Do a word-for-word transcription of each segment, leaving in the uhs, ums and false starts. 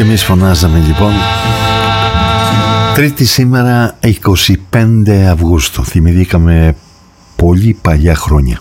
Και εμείς φωνάζαμε λοιπόν. Τρίτη σήμερα, είκοσι πέντε Αυγούστου. Θυμηθήκαμε πολύ παλιά χρόνια.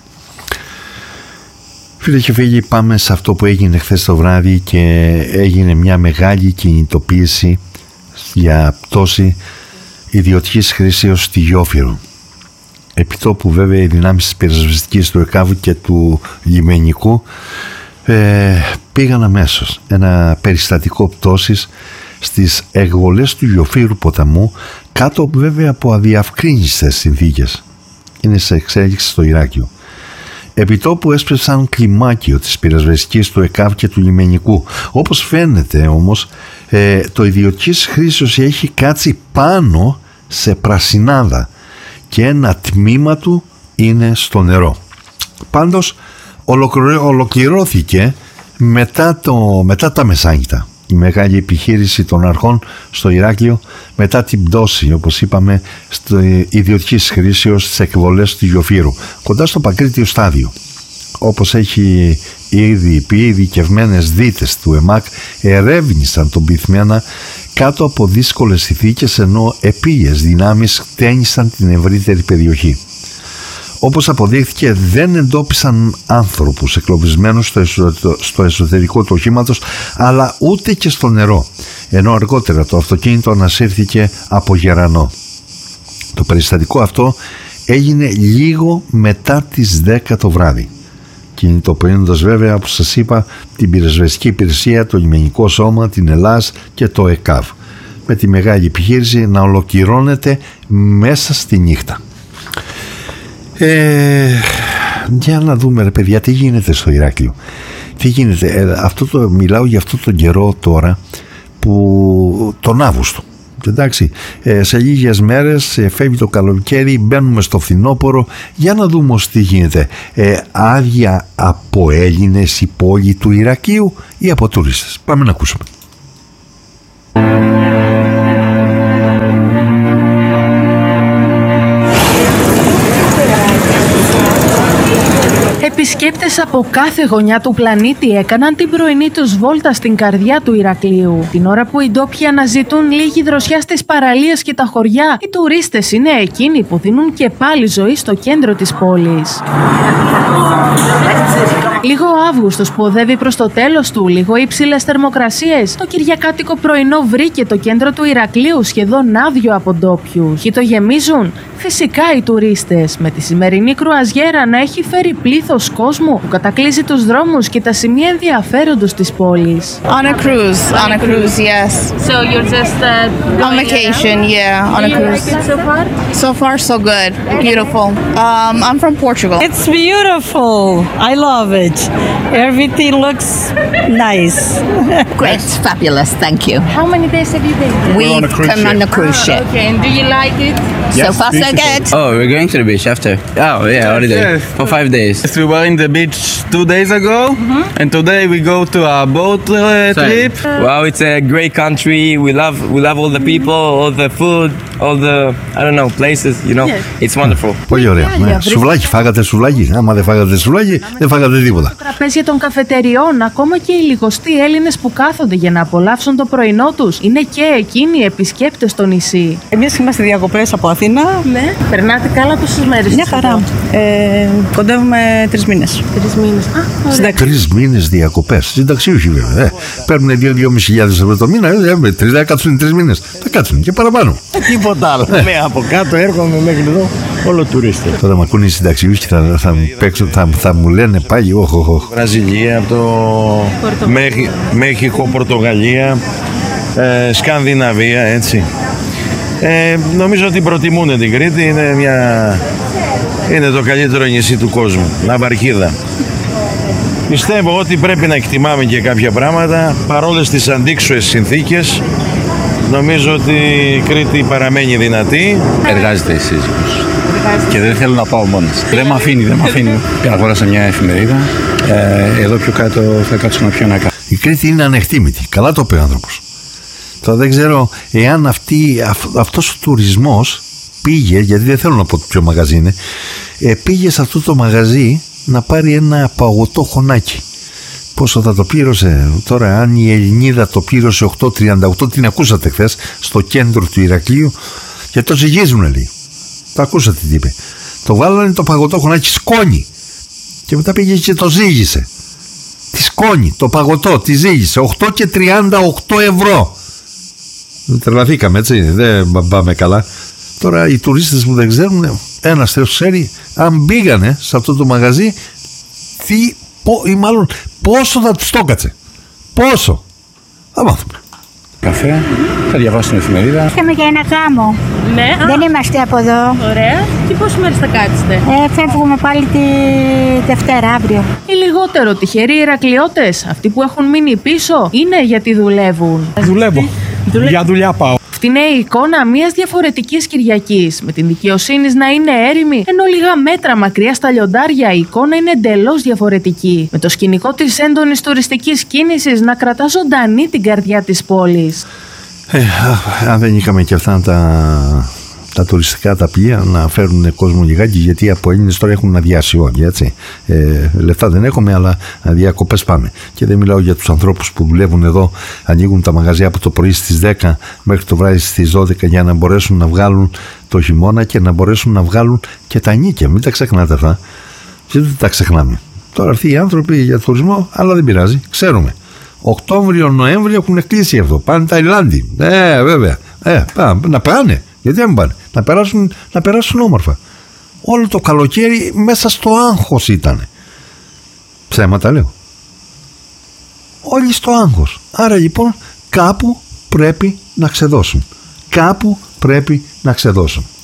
Φίλοι και φίλοι, πάμε σε αυτό που έγινε χθες το βράδυ και έγινε μια μεγάλη κινητοποίηση για πτώση ιδιωτικής χρήσεως στη Γιόφυρο. Επιτόπου βέβαια οι δυνάμεις της πυροσβεστικής του ΕΚΑΒ και του λιμενικού ε, πήγαν αμέσως. Ένα περιστατικό πτώσης στις εκβολές του Γιοφύρου ποταμού, κάτω βέβαια από αδιαυκρίνιστες συνθήκες. Είναι σε εξέλιξη στο Ηράκλειο. Επιτόπου έσπευσαν κλιμάκιο της πυροσβεστικής του ΕΚΑΒ και του λιμενικού. Όπως φαίνεται όμως, ε, το ιδιωτικής χρήσεως έχει κάτσει πάνω σε πρασινάδα και ένα τμήμα του είναι στο νερό. Πάντως ολοκληρώθηκε μετά, το, μετά τα μεσάνυχτα η μεγάλη επιχείρηση των αρχών στο Ηράκλειο, μετά την πτώση, όπως είπαμε, στο ιδιωτικής χρήσεως στις εκβολές του Γιοφύρου, κοντά στο Πακρίτιο στάδιο. Όπως έχει ήδη πει, οι ειδικευμένες δίτες του ΕΜΑΚ ερεύνησαν τον πυθμένα κάτω από δύσκολες συνθήκες, ενώ επίγειες δυνάμεις χτένισαν την ευρύτερη περιοχή. Όπως αποδείχθηκε, δεν εντόπισαν άνθρωπους εγκλωβισμένους στο, εσω... στο εσωτερικό του οχήματος, αλλά ούτε και στο νερό, ενώ αργότερα το αυτοκίνητο ανασύρθηκε από γερανό. Το περιστατικό αυτό έγινε λίγο μετά τις δέκα το βράδυ, κινητοποιώντας βέβαια, όπως σας είπα, την πυροσβεστική υπηρεσία, το λιμενικό σώμα, την ΕΛΑΣ και το ΕΚΑΒ, με τη μεγάλη επιχείρηση να ολοκληρώνεται μέσα στη νύχτα. Ε, για να δούμε ρε παιδιά, τι γίνεται στο Ηράκλειο. Τι γίνεται, ε, αυτό το, μιλάω για αυτό τον καιρό τώρα, που τον Αύγουστο, εντάξει, ε, σε λίγες μέρες ε, φεύγει το καλοκαίρι, μπαίνουμε στο φθινόπωρο. Για να δούμε όμως τι γίνεται. ε, Άδεια από Έλληνες η πόλη του Ηρακλείου ή από τουρίστες? Πάμε να ακούσουμε. Επισκέπτες από κάθε γωνιά του πλανήτη έκαναν την πρωινή τους βόλτα στην καρδιά του Ηρακλείου. Την ώρα που οι ντόπιοι αναζητούν λίγη δροσιά στις παραλίες και τα χωριά, οι τουρίστες είναι εκείνοι που δίνουν και πάλι ζωή στο κέντρο της πόλης. Λίγο ο Αύγουστος που οδεύει προς το τέλος του, λίγο υψηλές θερμοκρασίες. Το κυριακάτικο πρωινό βρήκε το κέντρο του Ηρακλείου σχεδόν άδειο από ντόπιους. Και το γεμίζουν φυσικά οι τουρίστες, με τη σημερινή κρουαζιέρα να έχει φέρει πλήθος κόσμου που κατακλείζει τους δρόμους και τα σημεία ενδιαφέροντος της πόλης. On a cruise, on a cruise, yes. So you're just uh, on vacation, yeah, on a cruise. Like it so far? So far, so good, beautiful. Um, I'm from Portugal. It's beautiful. I love it. Everything looks nice. Great, fabulous, thank you. How many days have you been? We've on a cruise come ship. on a cruise ship. Okay, and do you like it? Yes, so far, beautiful. So good. Oh, we're going to the beach after. Oh, yeah, holiday. Yes. For five days. Yes, we were in the beach two days ago, mm-hmm. and today we go to a boat uh, trip. Wow, it's a great country. We love, we love all the people, all the food, all the, I don't know, places, you know. Yes. It's wonderful. Πολύ ωραία. Ναι. Σουβλάκι, φάγατε σουβλάκι. Άμα δεν φάγατε σουβλάκι, δεν φάγατε τίποτα. Τραπέζια των καφετεριών, ακόμα και οι λιγοστοί Έλληνες που κάθονται για να απολαύσουν το πρωινό τους, είναι και εκείνοι οι επισκέπτες στο νησί. Εμείς είμαστε διακοπές από Αθήνα. Ναι. Περνάτε καλά πόσες μέρες? Μια χαρά. Ε, κοντεύουμε τρεις μήνες. Τρεις μήνες. Α, τρεις μήνες διακοπές. Συνταξιούχοι βέβαια. Ε. Παίρνουν δύο-δύο με χιλιάδες ευρώ το μήνα. Ε, τρεις, θα κάτσουν τρεις μήνες. Θα κάτσουν και παραπάνω. Τίποτα άλλο. Ναι, από κάτω έρχομαι μέχρι εδώ όλο τουρίστες. Τώρα με ακούνε οι συνταξιούχοι θα, θα, παίξω, θα, θα μου λένε πάλι όχ, όχ, όχ. Βραζιλία, από το Μέχι, Μέχικο, Πορτογαλία, ε, Σκανδιναβία, έτσι. Ε, νομίζω ότι προτιμούν την Κρήτη, είναι, μια... είναι το καλύτερο νησί του κόσμου, ναυαρχίδα. Πιστεύω ότι πρέπει να εκτιμάμε και κάποια πράγματα, παρόλες τις αντίξωες συνθήκες. Νομίζω ότι η Κρήτη παραμένει δυνατή. Εργάζεται η σύζυγος και δεν θέλω να πάω μόνος. Δεν με αφήνει, δεν με αφήνει. Αγόρασα μια εφημερίδα, ε, εδώ πιο κάτω θα κάτσω να πιω ένα καφέ. Η Κρήτη είναι ανεκτήμητη, καλά το είπε ο άνθρωπος. Τώρα δεν ξέρω εάν αυτή, αυ, αυτός ο τουρισμός πήγε, γιατί δεν θέλω να πω ποιο μαγαζί είναι, ε, πήγε σε αυτό το μαγαζί να πάρει ένα παγωτό χωνάκι Πόσο θα το πλήρωσε τώρα, αν η Ελληνίδα το πλήρωσε οκτώ τριάντα οκτώ, την ακούσατε χθες στο κέντρο του Ηρακλείου, και το ζυγίζουν, λέει. Το ακούσατε τι είπε. Το βάλανε το παγωτό χωνάκι σκόνη και μετά πήγε και το ζύγισε. Τη σκόνη, το παγωτό, τη ζύγισε οκτώ και τριάντα οκτώ ευρώ. Τρελαθήκαμε, έτσι, δεν πάμε καλά. Τώρα οι τουρίστες που δεν ξέρουν, ένας θεός ξέρει αν μπήγανε σε αυτό το μαγαζί τι, πο, ή μάλλον πόσο θα τους το έκατσε. Πόσο. Θα μάθουμε. Καφέ, θα διαβάσω την εφημερίδα. Ήρθαμε για ένα γάμο. Ναι. Δεν είμαστε από εδώ. Ωραία. Και πόσες μέρες θα κάτσετε? Ε, φεύγουμε πάλι τη Δευτέρα, αύριο. Οι λιγότερο τυχεροί Ηρακλειώτες, αυτοί που έχουν μείνει πίσω, είναι γιατί δουλεύουν. Δουλεύω. Δουλε... Για δουλειά πάω. Αυτή είναι η εικόνα μιας διαφορετικής Κυριακής, με την δικαιοσύνη να είναι έρημη, ενώ λίγα μέτρα μακριά στα λιοντάρια η εικόνα είναι εντελώς διαφορετική. Με το σκηνικό της έντονης τουριστικής κίνησης να κρατά ζωντανή την καρδιά της πόλης. Ε, αν δεν είχαμε και αυτά τα, τα τουριστικά τα πλοία να φέρουν κόσμο λιγάκι, γιατί από Έλληνες τώρα έχουν αδειάσει όλοι, έτσι. Ε, λεφτά δεν έχουμε, αλλά διακοπές πάμε. Και δεν μιλάω για τους ανθρώπους που δουλεύουν εδώ, ανοίγουν τα μαγαζιά από το πρωί στις δέκα μέχρι το βράδυ στις δώδεκα για να μπορέσουν να βγάλουν το χειμώνα και να μπορέσουν να βγάλουν και τα νίκια. Μην τα ξεχνάτε αυτά. Και δεν τα ξεχνάμε. Τώρα αυτοί οι άνθρωποι για τουρισμό, αλλά δεν πειράζει, ξέρουμε. Οκτώβριο-Νοέμβριο έχουν κλείσει αυτό. Πάνε Ταϊλάνδη. Ε, βέβαια. Ε, πά, να πάνε. Γιατί δεν πάνε. Να περάσουν, να περάσουν όμορφα. Όλο το καλοκαίρι μέσα στο άγχος ήταν. Ψέματα λέω. Όλοι στο άγχος. Άρα λοιπόν κάπου πρέπει να ξεδώσουν. Κάπου πρέπει να ξεδώσουν.